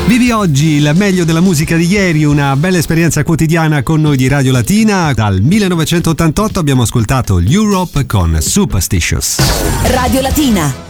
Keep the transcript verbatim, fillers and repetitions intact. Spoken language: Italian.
Vivi oggi il meglio della musica di ieri, una bella esperienza quotidiana con noi di Radio Latina. Dal millenovecentottantotto abbiamo ascoltato l'Europe con Superstitious. Radio Latina.